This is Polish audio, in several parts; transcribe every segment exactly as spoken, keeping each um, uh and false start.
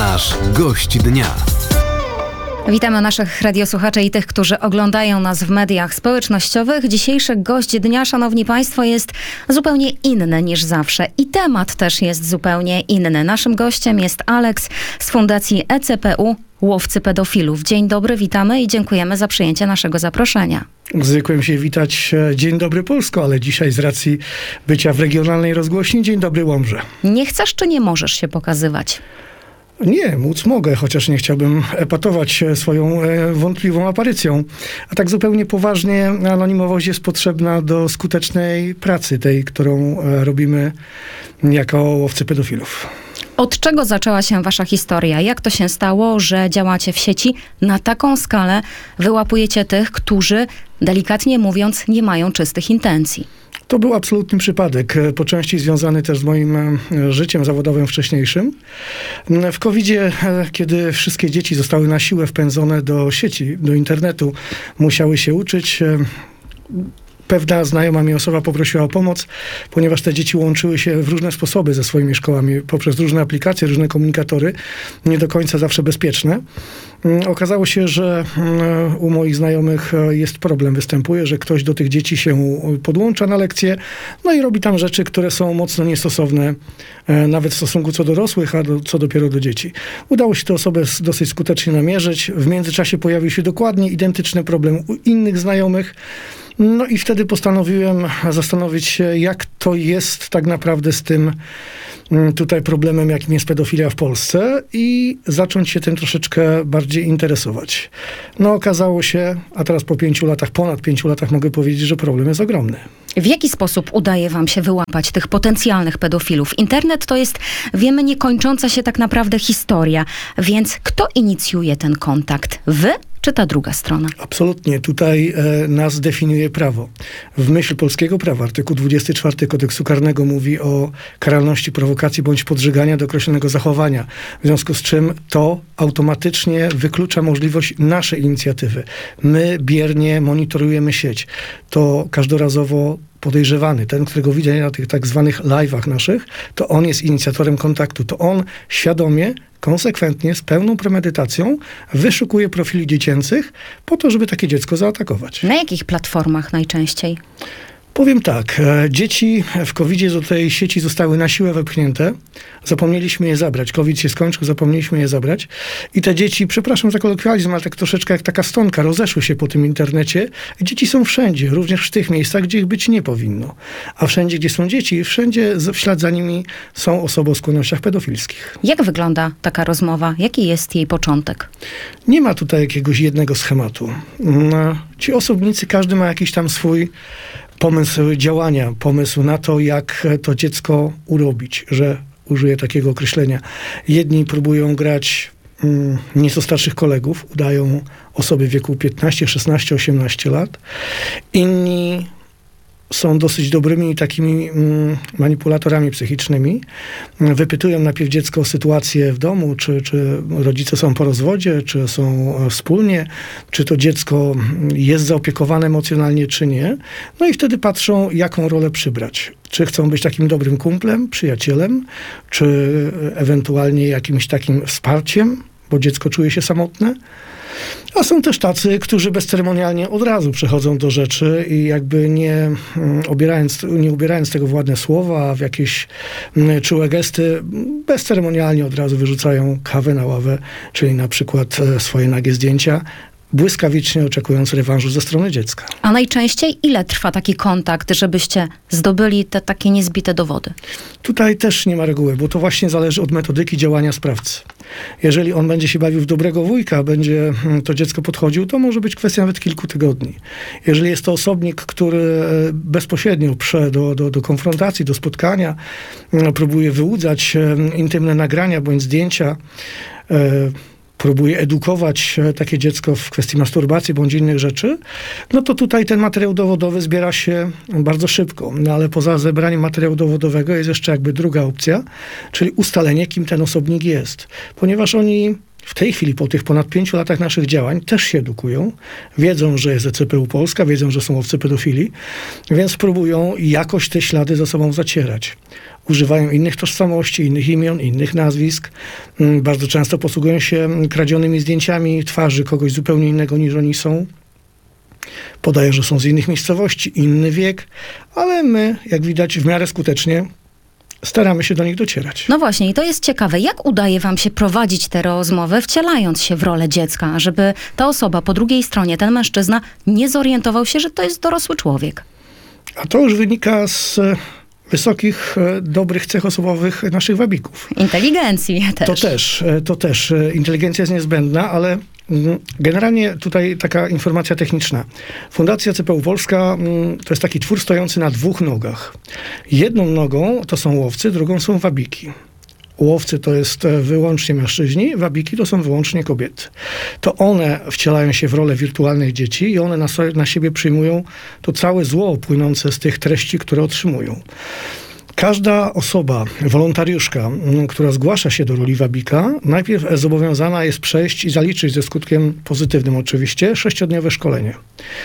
Nasz gość dnia. Witamy naszych radiosłuchaczy i tych, którzy oglądają nas w mediach społecznościowych. Dzisiejszy gość dnia, szanowni państwo, jest zupełnie inny niż zawsze i temat też jest zupełnie inny. Naszym gościem jest Aleks z Fundacji E C P U Łowcy Pedofilów. Dzień dobry, witamy i dziękujemy za przyjęcie naszego zaproszenia. Zwykłem się witać Dzień dobry Polsko, ale dzisiaj z racji bycia w regionalnej rozgłośni Dzień dobry Łomże. Nie chcesz czy nie możesz się pokazywać? Nie, móc mogę, chociaż nie chciałbym epatować swoją e, wątpliwą aparycją. A tak zupełnie poważnie, anonimowość jest potrzebna do skutecznej pracy, tej, którą e, robimy jako łowcy pedofilów. Od czego zaczęła się wasza historia? Jak to się stało, że działacie w sieci na taką skalę, wyłapujecie tych, którzy, delikatnie mówiąc, nie mają czystych intencji? To był absolutny przypadek, po części związany też z moim życiem zawodowym wcześniejszym. W kowidzie, kiedy wszystkie dzieci zostały na siłę wpędzone do sieci, do internetu, musiały się uczyć, pewna znajoma mi osoba poprosiła o pomoc, ponieważ te dzieci łączyły się w różne sposoby ze swoimi szkołami, poprzez różne aplikacje, różne komunikatory, nie do końca zawsze bezpieczne. Okazało się, że u moich znajomych jest problem, występuje, że ktoś do tych dzieci się podłącza na lekcje, no i robi tam rzeczy, które są mocno niestosowne, nawet w stosunku co do dorosłych, a do, co dopiero do dzieci. Udało się tę osobę dosyć skutecznie namierzyć. W międzyczasie pojawił się dokładnie identyczny problem u innych znajomych. No i wtedy postanowiłem zastanowić się, jak to jest tak naprawdę z tym tutaj problemem, jakim jest pedofilia w Polsce i zacząć się tym troszeczkę bardziej interesować. No okazało się, a teraz po pięciu latach, ponad pięciu latach mogę powiedzieć, że problem jest ogromny. W jaki sposób udaje wam się wyłapać tych potencjalnych pedofilów? Internet to jest, wiemy, niekończąca się tak naprawdę historia, więc kto inicjuje ten kontakt? Wy czy ta druga strona? Absolutnie. Tutaj e, nas definiuje prawo. W myśl polskiego prawa artykuł dwudziesty czwarty Kodeksu Karnego mówi o karalności prowokacji bądź podżegania do określonego zachowania. W związku z czym to automatycznie wyklucza możliwość naszej inicjatywy. My biernie monitorujemy sieć. To każdorazowo podejrzewany, ten, którego widać na tych tak zwanych live'ach naszych, to on jest inicjatorem kontaktu. To on świadomie, konsekwentnie, z pełną premedytacją wyszukuje profili dziecięcych po to, żeby takie dziecko zaatakować. Na jakich platformach najczęściej? Powiem tak, dzieci w kowidzie do tej sieci zostały na siłę wepchnięte. Zapomnieliśmy je zabrać. Kowid się skończył, zapomnieliśmy je zabrać. I te dzieci, przepraszam za kolokwializm, ale tak troszeczkę jak taka stonka, rozeszły się po tym internecie. Dzieci są wszędzie, również w tych miejscach, gdzie ich być nie powinno. A wszędzie, gdzie są dzieci, wszędzie w ślad za nimi są osoby o skłonnościach pedofilskich. Jak wygląda taka rozmowa? Jaki jest jej początek? Nie ma tutaj jakiegoś jednego schematu. Ci osobnicy, każdy ma jakiś tam swój pomysł działania, pomysł na to, jak to dziecko urobić, że użyję takiego określenia. Jedni próbują grać mm, nieco starszych kolegów, udają osoby w wieku piętnaście, szesnaście, osiemnaście lat. Inni są dosyć dobrymi takimi mm, manipulatorami psychicznymi. Wypytują najpierw dziecko o sytuację w domu, czy, czy rodzice są po rozwodzie, czy są wspólnie, czy to dziecko jest zaopiekowane emocjonalnie, czy nie. No i wtedy patrzą, jaką rolę przybrać. Czy chcą być takim dobrym kumplem, przyjacielem, czy ewentualnie jakimś takim wsparciem, bo dziecko czuje się samotne. A są też tacy, którzy bezceremonialnie od razu przechodzą do rzeczy i jakby nie ubierając, nie ubierając tego w ładne słowa, w jakieś czułe gesty, bezceremonialnie od razu wyrzucają kawę na ławę, czyli na przykład swoje nagie zdjęcia, błyskawicznie oczekując rewanżu ze strony dziecka. A najczęściej ile trwa taki kontakt, żebyście zdobyli te takie niezbite dowody? Tutaj też nie ma reguły, bo to właśnie zależy od metodyki działania sprawcy. Jeżeli on będzie się bawił w dobrego wujka, będzie to dziecko podchodził, to może być kwestia nawet kilku tygodni. Jeżeli jest to osobnik, który bezpośrednio prze do, do, do konfrontacji, do spotkania, próbuje wyłudzać intymne nagrania bądź zdjęcia, próbuje edukować takie dziecko w kwestii masturbacji bądź innych rzeczy, no to tutaj ten materiał dowodowy zbiera się bardzo szybko. No ale poza zebraniem materiału dowodowego jest jeszcze jakby druga opcja, czyli ustalenie, kim ten osobnik jest. Ponieważ oni w tej chwili, po tych ponad pięciu latach naszych działań, też się edukują. Wiedzą, że jest C P U Polska, wiedzą, że są łowcy pedofili, więc próbują jakoś te ślady ze sobą zacierać. Używają innych tożsamości, innych imion, innych nazwisk. Bardzo często posługują się kradzionymi zdjęciami twarzy kogoś zupełnie innego niż oni są. Podają, że są z innych miejscowości, inny wiek, ale my, jak widać, w miarę skutecznie staramy się do nich docierać. No właśnie, i to jest ciekawe. Jak udaje wam się prowadzić te rozmowy, wcielając się w rolę dziecka, żeby ta osoba po drugiej stronie, ten mężczyzna, nie zorientował się, że to jest dorosły człowiek? A to już wynika z wysokich, dobrych cech osobowych naszych wabików. Inteligencji też. To też, to też. Inteligencja jest niezbędna, ale generalnie tutaj taka informacja techniczna. Fundacja C P U Polska to jest taki twór stojący na dwóch nogach. Jedną nogą to są łowcy, drugą są wabiki. Łowcy to jest wyłącznie mężczyźni, wabiki to są wyłącznie kobiety. To one wcielają się w rolę wirtualnych dzieci i one na, so, na siebie przyjmują to całe zło płynące z tych treści, które otrzymują. Każda osoba, wolontariuszka, która zgłasza się do roli wabika, najpierw zobowiązana jest przejść i zaliczyć ze skutkiem pozytywnym oczywiście sześciodniowe szkolenie.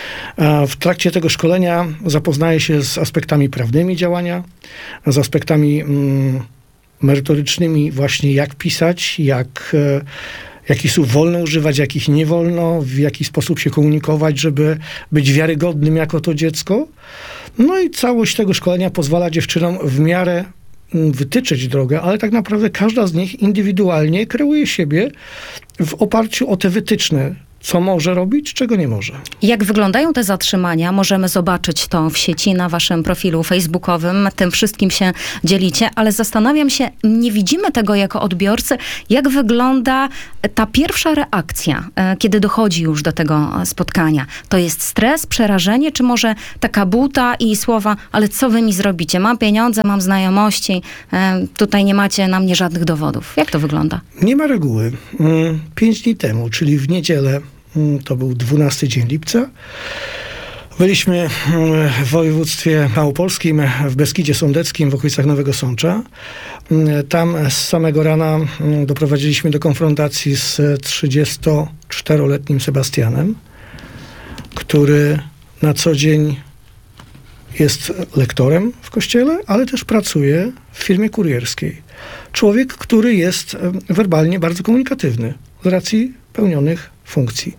W trakcie tego szkolenia zapoznaje się z aspektami prawnymi działania, z aspektami mm, merytorycznymi właśnie jak pisać, jak, jakich słów wolno używać, jakich nie wolno, w jaki sposób się komunikować, żeby być wiarygodnym jako to dziecko. No i całość tego szkolenia pozwala dziewczynom w miarę wytyczyć drogę, ale tak naprawdę każda z nich indywidualnie kreuje siebie w oparciu o te wytyczne, co może robić, czego nie może. Jak wyglądają te zatrzymania? Możemy zobaczyć to w sieci, na waszym profilu facebookowym. Tym wszystkim się dzielicie, ale zastanawiam się, nie widzimy tego jako odbiorcy, jak wygląda ta pierwsza reakcja, kiedy dochodzi już do tego spotkania. To jest stres, przerażenie, czy może taka buta i słowa, ale co wy mi zrobicie? Mam pieniądze, mam znajomości, tutaj nie macie na mnie żadnych dowodów. Jak to wygląda? Nie ma reguły. Pięć dni temu, czyli w niedzielę, to był dwunasty dzień lipca. Byliśmy w województwie małopolskim, w Beskidzie Sądeckim, w okolicach Nowego Sącza. Tam z samego rana doprowadziliśmy do konfrontacji z trzydziestoczteroletnim Sebastianem, który na co dzień jest lektorem w kościele, ale też pracuje w firmie kurierskiej. Człowiek, który jest werbalnie bardzo komunikatywny z racji pełnionych funkcji.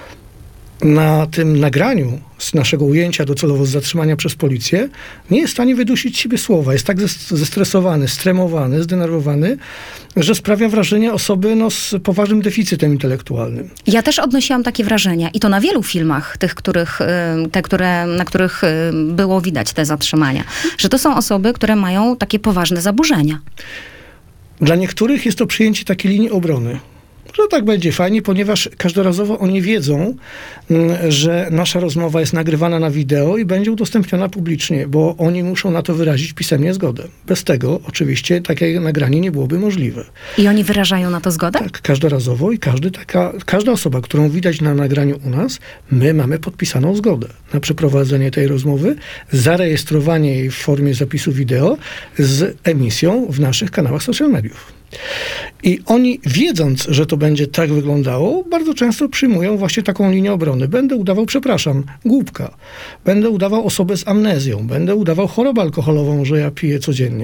Na tym nagraniu z naszego ujęcia docelowo z zatrzymania przez policję nie jest w stanie wydusić z siebie słowa. Jest tak zestresowany, stremowany, zdenerwowany, że sprawia wrażenie osoby no, z poważnym deficytem intelektualnym. Ja też odnosiłam takie wrażenia i to na wielu filmach, tych, których, te, które, na których było widać te zatrzymania, że to są osoby, które mają takie poważne zaburzenia. Dla niektórych jest to przyjęcie takiej linii obrony, że tak będzie fajnie, ponieważ każdorazowo oni wiedzą, że nasza rozmowa jest nagrywana na wideo i będzie udostępniona publicznie, bo oni muszą na to wyrazić pisemnie zgodę. Bez tego oczywiście takie nagranie nie byłoby możliwe. I oni wyrażają na to zgodę? Tak, każdorazowo i każdy taka, każda osoba, którą widać na nagraniu u nas, my mamy podpisaną zgodę na przeprowadzenie tej rozmowy, zarejestrowanie jej w formie zapisu wideo z emisją w naszych kanałach social mediów. I oni, wiedząc, że to będzie tak wyglądało, bardzo często przyjmują właśnie taką linię obrony. Będę udawał, przepraszam, głupka. Będę udawał osobę z amnezją. Będę udawał chorobę alkoholową, że ja piję codziennie.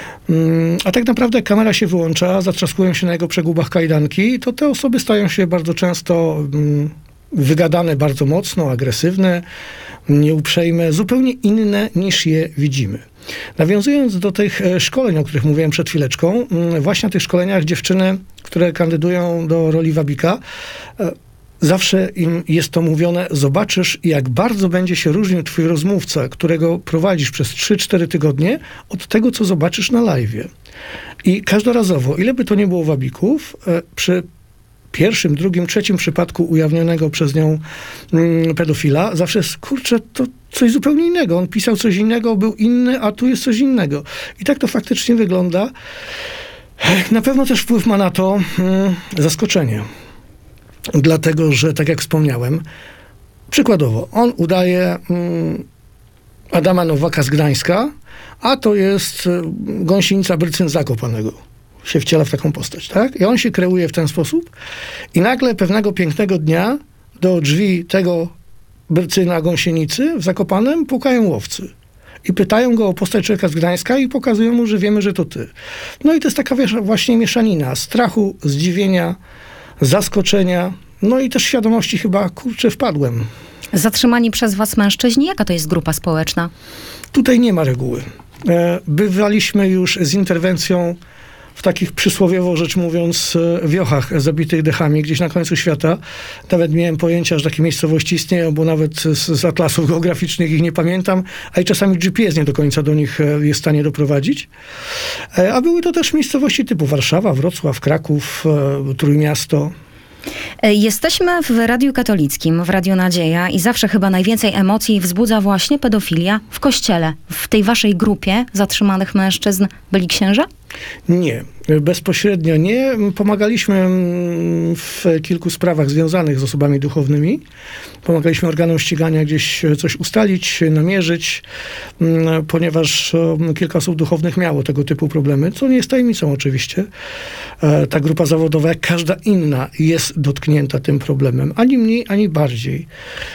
A tak naprawdę jak kamera się wyłącza, zatrzaskują się na jego przegubach kajdanki, to te osoby stają się bardzo często wygadane bardzo mocno, agresywne, nieuprzejme, zupełnie inne niż je widzimy. Nawiązując do tych szkoleń, o których mówiłem przed chwileczką, właśnie na tych szkoleniach dziewczyny, które kandydują do roli wabika, zawsze im jest to mówione, zobaczysz, jak bardzo będzie się różnił twój rozmówca, którego prowadzisz przez trzy cztery tygodnie, od tego, co zobaczysz na live'ie. I każdorazowo, ile by to nie było wabików, przy pierwszym, drugim, trzecim przypadku ujawnionego przez nią mm, pedofila, zawsze jest, kurczę, to coś zupełnie innego. On pisał coś innego, był inny, a tu jest coś innego. I tak to faktycznie wygląda. Na pewno też wpływ ma na to mm, zaskoczenie. Dlatego, że tak jak wspomniałem, przykładowo, on udaje mm, Adama Nowaka z Gdańska, a to jest gąsienica Brycyn Zakopanego. się wciela w taką postać, tak? I on się kreuje w ten sposób i nagle pewnego pięknego dnia do drzwi tego Brycyna Gąsienicy w Zakopanem pukają łowcy. I pytają go o postać człowieka z Gdańska i pokazują mu, że wiemy, że to ty. No i to jest taka wiesz, właśnie mieszanina strachu, zdziwienia, zaskoczenia, no i też świadomości chyba, kurczę, wpadłem. Zatrzymani przez was mężczyźni, jaka to jest grupa społeczna? Tutaj nie ma reguły. E, Bywaliśmy już z interwencją w takich przysłowiowo rzecz mówiąc wiochach zabitych dechami gdzieś na końcu świata. Nawet nie miałem pojęcia, że takie miejscowości istnieją, bo nawet z, z atlasów geograficznych ich nie pamiętam, a i czasami G P S nie do końca do nich jest w stanie doprowadzić. A były to też miejscowości typu Warszawa, Wrocław, Kraków, Trójmiasto. Jesteśmy w Radiu Katolickim, w Radiu Nadzieja i zawsze chyba najwięcej emocji wzbudza właśnie pedofilia w kościele. W tej waszej grupie zatrzymanych mężczyzn byli księża? Nie, bezpośrednio nie. Pomagaliśmy w kilku sprawach związanych z osobami duchownymi. Pomagaliśmy organom ścigania gdzieś coś ustalić, namierzyć, ponieważ kilka osób duchownych miało tego typu problemy, co nie jest tajemnicą oczywiście. Ta grupa zawodowa, jak każda inna, jest dotknięta tym problemem. Ani mniej, ani bardziej.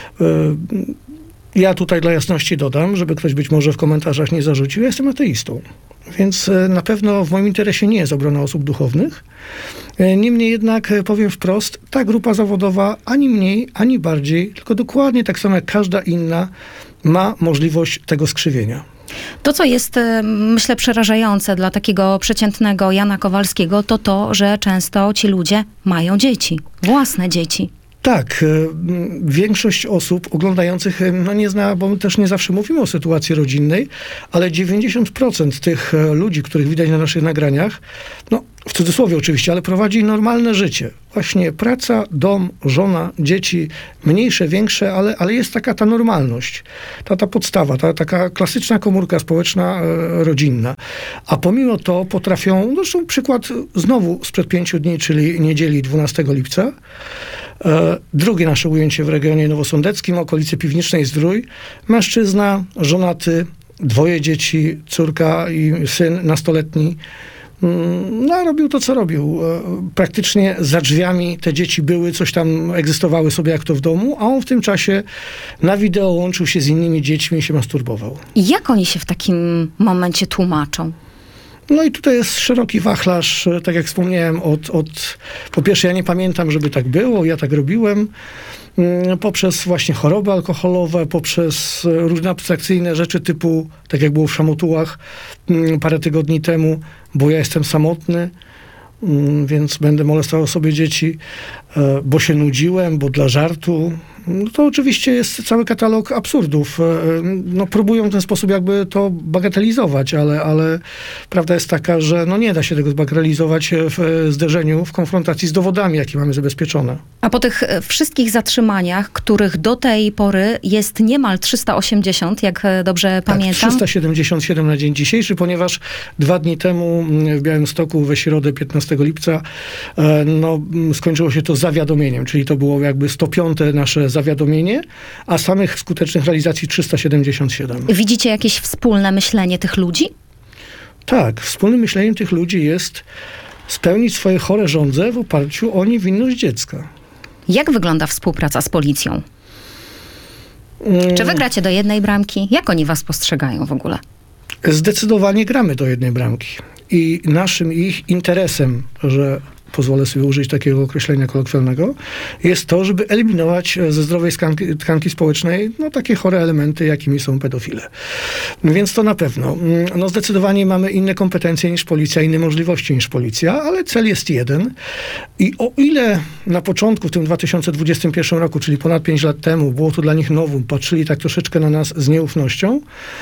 Ja tutaj dla jasności dodam, żeby ktoś być może w komentarzach nie zarzucił, ja jestem ateistą. Więc na pewno w moim interesie nie jest obrona osób duchownych. Niemniej jednak powiem wprost, ta grupa zawodowa ani mniej, ani bardziej, tylko dokładnie tak samo jak każda inna ma możliwość tego skrzywienia. To, co jest, myślę, przerażające dla takiego przeciętnego Jana Kowalskiego, to to, że często ci ludzie mają dzieci, własne dzieci. Tak, większość osób oglądających no nie zna, bo my też nie zawsze mówimy o sytuacji rodzinnej, ale dziewięćdziesiąt procent tych ludzi, których widać na naszych nagraniach, no w cudzysłowie oczywiście, ale prowadzi normalne życie. Właśnie praca, dom, żona, dzieci, mniejsze, większe, ale, ale jest taka ta normalność, ta, ta podstawa, ta taka klasyczna komórka społeczna, e, rodzinna. A pomimo to potrafią, zresztą przykład znowu sprzed pięciu dni, czyli niedzieli dwunastego lipca, e, drugie nasze ujęcie w regionie nowosądeckim, okolicy Piwnicznej Zdrój, mężczyzna, żonaty, dwoje dzieci, córka i syn nastoletni. No, a robił to, co robił. Praktycznie za drzwiami te dzieci były, coś tam egzystowały sobie jak to w domu, a on w tym czasie na wideo łączył się z innymi dziećmi i się masturbował. I jak oni się w takim momencie tłumaczą? No i tutaj jest szeroki wachlarz, tak jak wspomniałem, od, od po pierwsze ja nie pamiętam, żeby tak było, ja tak robiłem, poprzez właśnie choroby alkoholowe, poprzez różne abstrakcyjne rzeczy typu, tak jak było w Szamotułach parę tygodni temu, bo ja jestem samotny, więc będę molestował sobie dzieci, bo się nudziłem, bo dla żartu. No to oczywiście jest cały katalog absurdów. No, próbują w ten sposób jakby to bagatelizować, ale, ale prawda jest taka, że no nie da się tego zbagatelizować w zderzeniu, w konfrontacji z dowodami, jakie mamy zabezpieczone. A po tych wszystkich zatrzymaniach, których do tej pory jest niemal trzysta osiemdziesiąt, jak dobrze tak, pamiętam. trzysta siedemdziesiąt siedem na dzień dzisiejszy, ponieważ dwa dni temu w Białymstoku we środę piętnastego lipca no, skończyło się to zawiadomieniem, czyli to było jakby sto piąte nasze zawiadomienie, a samych skutecznych realizacji trzysta siedemdziesiąt siedem. Widzicie jakieś wspólne myślenie tych ludzi? Tak, wspólnym myśleniem tych ludzi jest spełnić swoje chore żądze w oparciu o niewinność dziecka. Jak wygląda współpraca z policją? Czy wy gracie do jednej bramki? Jak oni was postrzegają w ogóle? Zdecydowanie gramy do jednej bramki. I naszym ich interesem, że pozwolę sobie użyć takiego określenia kolokwialnego, jest to, żeby eliminować ze zdrowej tkanki, tkanki społecznej no, takie chore elementy, jakimi są pedofile. Więc to na pewno. No, zdecydowanie mamy inne kompetencje niż policja, inne możliwości niż policja, ale cel jest jeden. I o ile na początku, w tym dwa tysiące dwudziestym pierwszym roku, czyli ponad pięć lat temu, było to dla nich nowum, patrzyli tak troszeczkę na nas z nieufnością,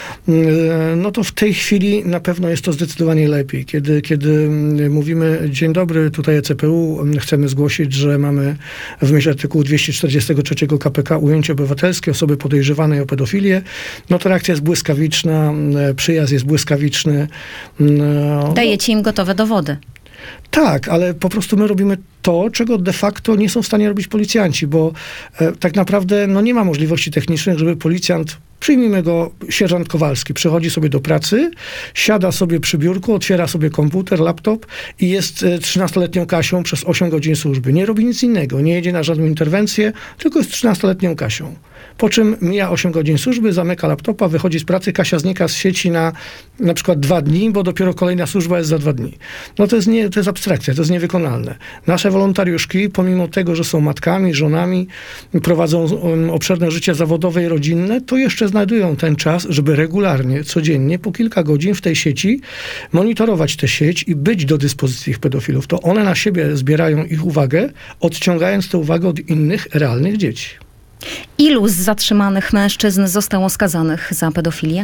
no to w tej chwili na pewno jest to zdecydowanie lepiej. Kiedy, kiedy mówimy, dzień dobry, tutaj C P U, chcemy zgłosić, że mamy w myśl artykułu dwieście czterdziestego trzeciego K P K ujęcie obywatelskie osoby podejrzewanej o pedofilię, no to reakcja jest błyskawiczna, przyjazd jest błyskawiczny. No, Dajecie im gotowe dowody. Tak, ale po prostu my robimy to, czego de facto nie są w stanie robić policjanci, bo e, tak naprawdę no, nie ma możliwości technicznych, żeby policjant, przyjmijmy go, sierżant Kowalski, przychodzi sobie do pracy, siada sobie przy biurku, otwiera sobie komputer, laptop i jest trzynastoletnią Kasią przez osiem godzin służby. Nie robi nic innego, nie jedzie na żadną interwencję, tylko jest trzynastoletnią Kasią. Po czym mija osiem godzin służby, zamyka laptopa, wychodzi z pracy, Kasia znika z sieci na na przykład dwa dni, bo dopiero kolejna służba jest za dwa dni. No to jest, nie, to jest abstrakcja, to jest niewykonalne. Nasze wolontariuszki, pomimo tego, że są matkami, żonami, prowadzą um, obszerne życie zawodowe i rodzinne, to jeszcze znajdują ten czas, żeby regularnie, codziennie, po kilka godzin w tej sieci monitorować tę sieć i być do dyspozycji tych pedofilów. To one na siebie zbierają ich uwagę, odciągając tę uwagę od innych, realnych dzieci. Ilu z zatrzymanych mężczyzn zostało skazanych za pedofilię?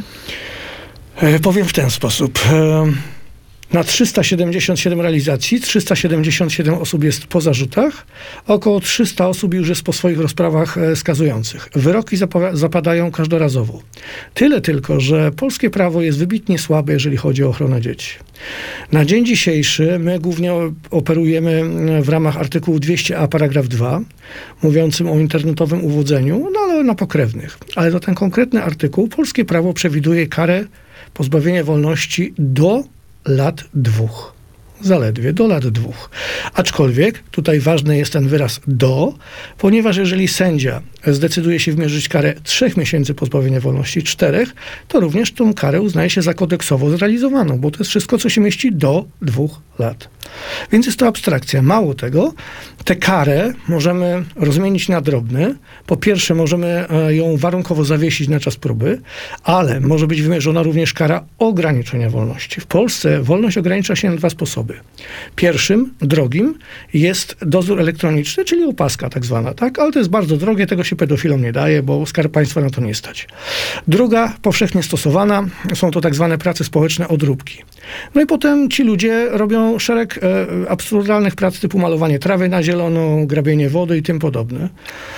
E, powiem w ten sposób. E, na trzysta siedemdziesiąt siedem realizacji, trzysta siedemdziesiąt siedem osób jest po zarzutach, około trzysta osób już jest po swoich rozprawach e, skazujących. Wyroki zapa- zapadają każdorazowo. Tyle tylko, że polskie prawo jest wybitnie słabe, jeżeli chodzi o ochronę dzieci. Na dzień dzisiejszy my głównie operujemy w ramach artykułu dwieście a paragraf dwa, mówiącym o internetowym uwodzeniu, no ale na pokrewnych. Ale to ten konkretny artykuł, polskie prawo przewiduje karę pozbawienia wolności do lat dwóch. Zaledwie do lat dwóch. Aczkolwiek tutaj ważny jest ten wyraz do, ponieważ jeżeli sędzia zdecyduje się wymierzyć karę trzech miesięcy pozbawienia wolności, czterech, to również tą karę uznaje się za kodeksowo zrealizowaną, bo to jest wszystko, co się mieści do dwóch lat. Więc jest to abstrakcja. Mało tego, tę karę możemy rozmienić na drobne. Po pierwsze, możemy ją warunkowo zawiesić na czas próby, ale może być wymierzona również kara ograniczenia wolności. W Polsce wolność ogranicza się na dwa sposoby. Pierwszym, drogim, jest dozór elektroniczny, czyli opaska tak zwana, tak? Ale to jest bardzo drogie, tego się pedofilom nie daje, bo Skarb Państwa na to nie stać. Druga, powszechnie stosowana, są to tak zwane prace społeczne, odróbki. No i potem ci ludzie robią szereg e, absurdalnych prac typu malowanie trawy na zielono, grabienie wody i tym podobne.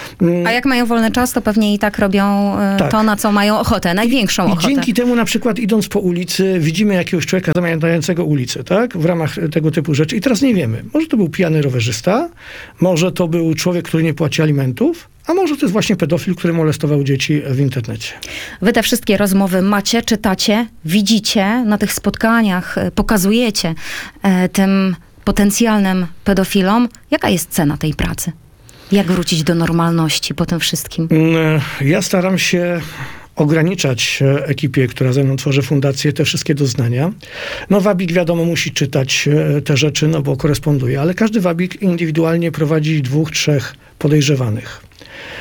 A jak mają wolny czas, to pewnie i tak robią e, Tak. to, na co mają ochotę, największą I ochotę. dzięki temu na przykład idąc po ulicy widzimy jakiegoś człowieka zamiatającego ulicę, tak? W ramach tego typu rzeczy. I teraz nie wiemy. Może to był pijany rowerzysta, może to był człowiek, który nie płaci alimentów, a może to jest właśnie pedofil, który molestował dzieci w internecie. Wy te wszystkie rozmowy macie, czytacie, widzicie na tych spotkaniach, e, pokazujecie e, tym potencjalnym pedofilom. Jaka jest cena tej pracy? Jak wrócić do normalności po tym wszystkim? Mm, Ja staram się ograniczać e, ekipie, która ze mną tworzy fundację, te wszystkie doznania. No wabik wiadomo musi czytać e, te rzeczy, no bo koresponduje, ale każdy wabik indywidualnie prowadzi dwóch, trzech podejrzewanych.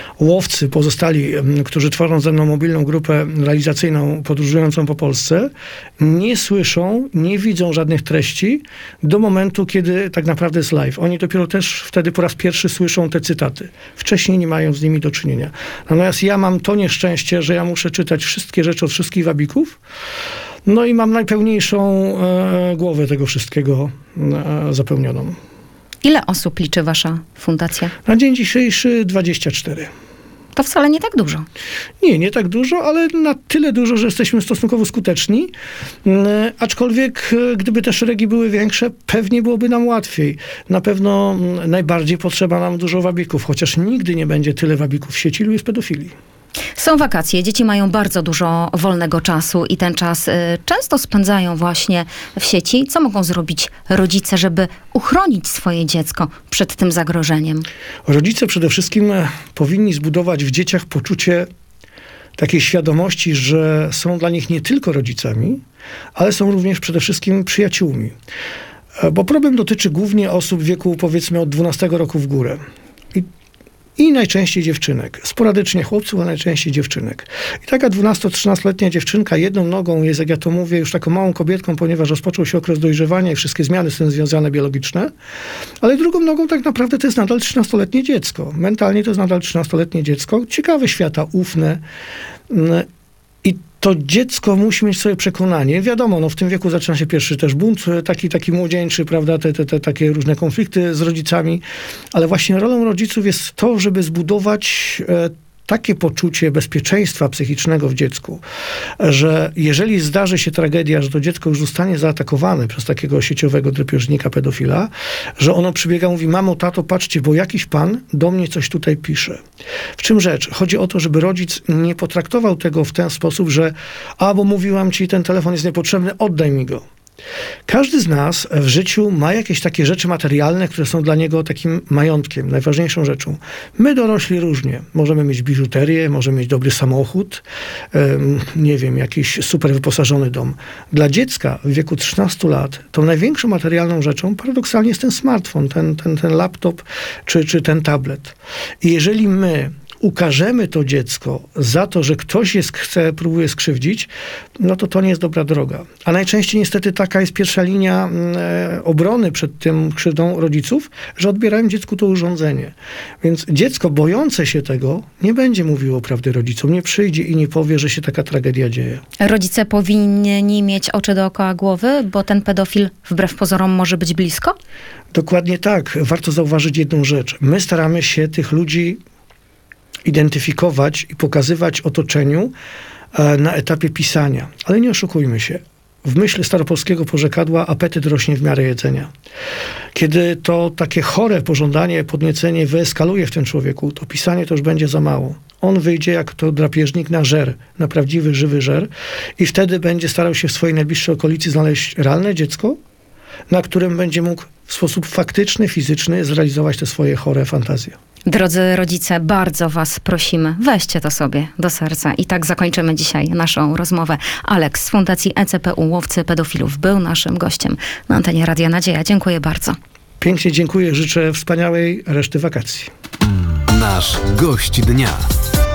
Łowcy pozostali, m, którzy tworzą ze mną mobilną grupę realizacyjną podróżującą po Polsce, nie słyszą, nie widzą żadnych treści do momentu, kiedy tak naprawdę jest live. Oni dopiero też wtedy po raz pierwszy słyszą te cytaty. Wcześniej nie mają z nimi do czynienia. Natomiast ja mam to nieszczęście, że ja muszę czytać wszystkie rzeczy od wszystkich wabików, no i mam najpełniejszą e, głowę tego wszystkiego e, zapełnioną. Ile osób liczy wasza fundacja? Na dzień dzisiejszy dwadzieścia cztery. To wcale nie tak dużo. Nie, nie tak dużo, ale na tyle dużo, że jesteśmy stosunkowo skuteczni. Mm, Aczkolwiek, e, gdyby te szeregi były większe, pewnie byłoby nam łatwiej. Na pewno mm, najbardziej potrzeba nam dużo wabików, chociaż nigdy nie będzie tyle wabików w sieci, ilu jest pedofili. Są wakacje, dzieci mają bardzo dużo wolnego czasu i ten czas y, często spędzają właśnie w sieci. Co mogą zrobić rodzice, żeby uchronić swoje dziecko przed tym zagrożeniem? Rodzice przede wszystkim e, powinni zbudować w dzieciach poczucie takiej świadomości, że są dla nich nie tylko rodzicami, ale są również przede wszystkim przyjaciółmi. E, Bo problem dotyczy głównie osób w wieku powiedzmy od dwunastego roku w górę. I I najczęściej dziewczynek. Sporadycznie chłopców, a najczęściej dziewczynek. I taka dwunasto-trzynastoletnia dziewczynka jedną nogą jest, jak ja to mówię, już taką małą kobietką, ponieważ rozpoczął się okres dojrzewania i wszystkie zmiany z tym związane biologiczne. Ale drugą nogą tak naprawdę to jest nadal trzynastoletnie dziecko. Mentalnie to jest nadal trzynastoletnie dziecko. Ciekawe świata, ufne. I to dziecko musi mieć sobie przekonanie. Wiadomo, no w tym wieku zaczyna się pierwszy też bunt, taki, taki młodzieńczy, prawda, te, te, te takie różne konflikty z rodzicami, ale właśnie rolą rodziców jest to, żeby zbudować e, takie poczucie bezpieczeństwa psychicznego w dziecku, że jeżeli zdarzy się tragedia, że to dziecko już zostanie zaatakowane przez takiego sieciowego drapieżnika, pedofila, że ono przybiega, mówi: mamo, tato, patrzcie, bo jakiś pan do mnie coś tutaj pisze. W czym rzecz? Chodzi o to, żeby rodzic nie potraktował tego w ten sposób, że a, bo mówiłam ci, ten telefon jest niepotrzebny, oddaj mi go. Każdy z nas w życiu ma jakieś takie rzeczy materialne, które są dla niego takim majątkiem, najważniejszą rzeczą. My dorośli różnie. Możemy mieć biżuterię, możemy mieć dobry samochód, um, nie wiem, jakiś super wyposażony dom. Dla dziecka w wieku trzynastu lat tą największą materialną rzeczą paradoksalnie jest ten smartfon, ten, ten, ten laptop czy, czy ten tablet. I jeżeli my ukażemy to dziecko za to, że ktoś je chce, próbuje skrzywdzić, no to to nie jest dobra droga. A najczęściej niestety taka jest pierwsza linia e, obrony przed tym krzywdą rodziców, że odbierają dziecku to urządzenie. Więc dziecko bojące się tego nie będzie mówiło prawdy rodzicom, nie przyjdzie i nie powie, że się taka tragedia dzieje. Rodzice powinni mieć oczy dookoła głowy, bo ten pedofil wbrew pozorom może być blisko? Dokładnie tak. Warto zauważyć jedną rzecz. My staramy się tych ludzi identyfikować i pokazywać otoczeniu na etapie pisania. Ale nie oszukujmy się. W myśl staropolskiego porzekadła apetyt rośnie w miarę jedzenia. Kiedy to takie chore pożądanie, podniecenie wyeskaluje w tym człowieku, to pisanie to już będzie za mało. On wyjdzie jak to drapieżnik na żer, na prawdziwy, żywy żer i wtedy będzie starał się w swojej najbliższej okolicy znaleźć realne dziecko, na którym będzie mógł w sposób faktyczny, fizyczny zrealizować te swoje chore fantazje. Drodzy rodzice, bardzo was prosimy, weźcie to sobie do serca. I tak zakończymy dzisiaj naszą rozmowę. Aleks z Fundacji E C P U Łowcy Pedofilów był naszym gościem na antenie Radia Nadzieja. Dziękuję bardzo. Pięknie dziękuję, życzę wspaniałej reszty wakacji. Nasz gość dnia.